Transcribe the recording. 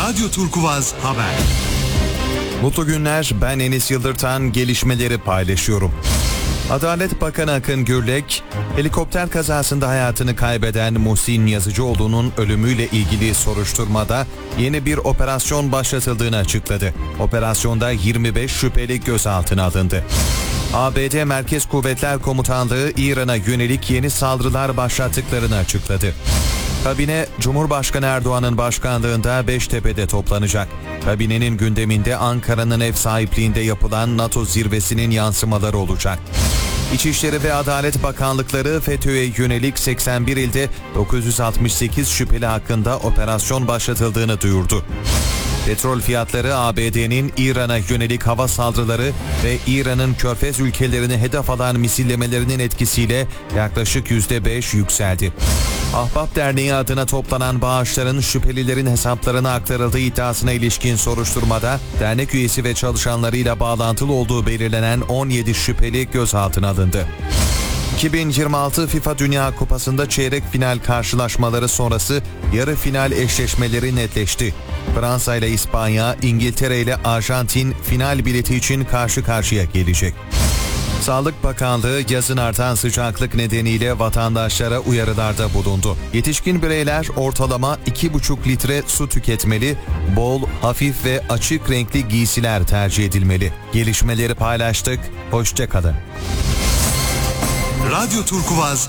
Radyo Turkuvaz Haber. Mutlu günler, ben Enis Yıldırtan, gelişmeleri paylaşıyorum. Adalet Bakanı Akın Gürlek, helikopter kazasında hayatını kaybeden Muhsin Yazıcıoğlu'nun ölümüyle ilgili soruşturmada yeni bir operasyon başlatıldığını açıkladı. Operasyonda 25 şüpheli gözaltına alındı. ABD Merkez Kuvvetler Komutanlığı İran'a yönelik yeni saldırılar başlattıklarını açıkladı. Kabine, Cumhurbaşkanı Erdoğan'ın başkanlığında Beştepe'de toplanacak. Kabinenin gündeminde Ankara'nın ev sahipliğinde yapılan NATO zirvesinin yansımaları olacak. İçişleri ve Adalet Bakanlıkları FETÖ'ye yönelik 81 ilde 968 şüpheli hakkında operasyon başlatıldığını duyurdu. Petrol fiyatları ABD'nin İran'a yönelik hava saldırıları ve İran'ın Körfez ülkelerini hedef alan misillemelerinin etkisiyle yaklaşık %5 yükseldi. Ahbap Derneği adına toplanan bağışların şüphelilerin hesaplarına aktarıldığı iddiasına ilişkin soruşturmada dernek üyesi ve çalışanlarıyla bağlantılı olduğu belirlenen 17 şüpheli gözaltına alındı. 2026 FIFA Dünya Kupası'nda çeyrek final karşılaşmaları sonrası yarı final eşleşmeleri netleşti. Fransa ile İspanya, İngiltere ile Arjantin final bileti için karşı karşıya gelecek. Sağlık Bakanlığı yazın artan sıcaklık nedeniyle vatandaşlara uyarılarda bulundu. Yetişkin bireyler ortalama 2,5 litre su tüketmeli, bol, hafif ve açık renkli giysiler tercih edilmeli. Gelişmeleri paylaştık, hoşça kalın. Radyo Turkuvaz